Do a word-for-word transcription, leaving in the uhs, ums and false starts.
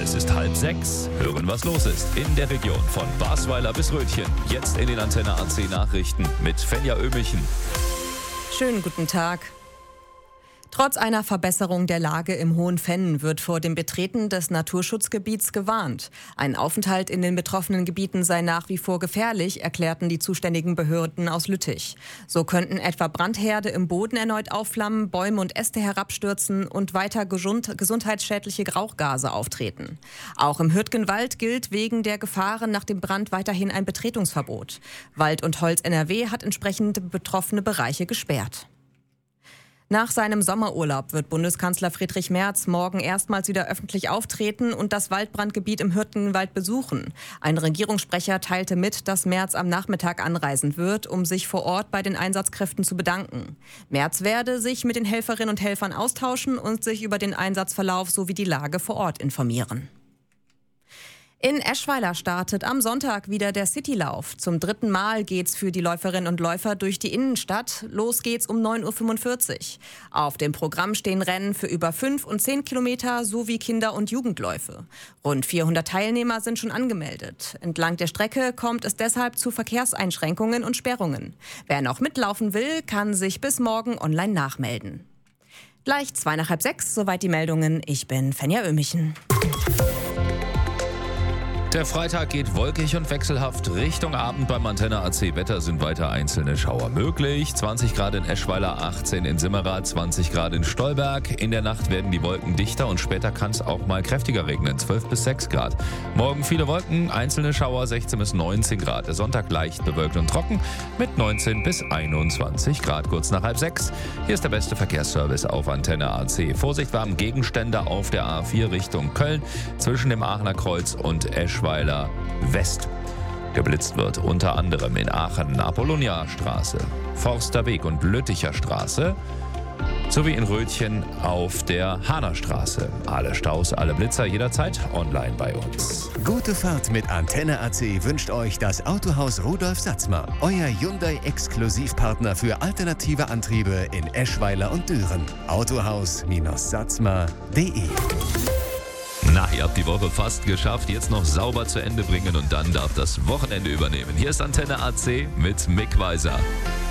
Es ist halb sechs. Hören, was los ist in der Region von Basweiler bis Rötchen. Jetzt in den Antenne A C Nachrichten mit Fenja Ömichen. Schönen guten Tag. Trotz einer Verbesserung der Lage im Hohen Venn wird vor dem Betreten des Naturschutzgebiets gewarnt. Ein Aufenthalt in den betroffenen Gebieten sei nach wie vor gefährlich, erklärten die zuständigen Behörden aus Lüttich. So könnten etwa Brandherde im Boden erneut aufflammen, Bäume und Äste herabstürzen und weiter gesund, gesundheitsschädliche Rauchgase auftreten. Auch im Hürtgenwald gilt wegen der Gefahren nach dem Brand weiterhin ein Betretungsverbot. Wald und Holz N R W hat entsprechende betroffene Bereiche gesperrt. Nach seinem Sommerurlaub wird Bundeskanzler Friedrich Merz morgen erstmals wieder öffentlich auftreten und das Waldbrandgebiet im Hürtgenwald besuchen. Ein Regierungssprecher teilte mit, dass Merz am Nachmittag anreisen wird, um sich vor Ort bei den Einsatzkräften zu bedanken. Merz werde sich mit den Helferinnen und Helfern austauschen und sich über den Einsatzverlauf sowie die Lage vor Ort informieren. In Eschweiler startet am Sonntag wieder der Citylauf. Zum dritten Mal geht's für die Läuferinnen und Läufer durch die Innenstadt. Los geht's um neun Uhr fünfundvierzig. Auf dem Programm stehen Rennen für über fünf und zehn Kilometer sowie Kinder- und Jugendläufe. Rund vierhundert Teilnehmer sind schon angemeldet. Entlang der Strecke kommt es deshalb zu Verkehrseinschränkungen und Sperrungen. Wer noch mitlaufen will, kann sich bis morgen online nachmelden. Gleich zwei nach halb sechs, soweit die Meldungen. Ich bin Fenja Ömichen. Der Freitag geht wolkig und wechselhaft. Richtung Abend beim Antenne A C Wetter sind weiter einzelne Schauer möglich. zwanzig Grad in Eschweiler, achtzehn in Simmerath, zwanzig Grad in Stolberg. In der Nacht werden die Wolken dichter und später kann es auch mal kräftiger regnen, zwölf bis sechs Grad. Morgen viele Wolken, einzelne Schauer, sechzehn bis neunzehn Grad. Der Sonntag leicht bewölkt und trocken mit neunzehn bis einundzwanzig Grad. Kurz nach halb sechs. Hier ist der beste Verkehrsservice auf Antenne A C. Vorsicht, Warngegenstände auf der A vier Richtung Köln zwischen dem Aachener Kreuz und Eschweiler West. Geblitzt wird unter anderem in Aachen Apollonia-Straße, Forsterweg und Lütticher Straße sowie in Rötchen auf der Hahnerstraße. Alle Staus, alle Blitzer jederzeit online bei uns. Gute Fahrt mit Antenne A C wünscht euch das Autohaus Rudolf Satzmer, euer Hyundai-Exklusivpartner für alternative Antriebe in Eschweiler und Düren. Autohaus Satzmer punkt de. Na, ihr habt die Woche fast geschafft. Jetzt noch sauber zu Ende bringen und dann darf das Wochenende übernehmen. Hier ist Antenne A C mit Mick Weiser.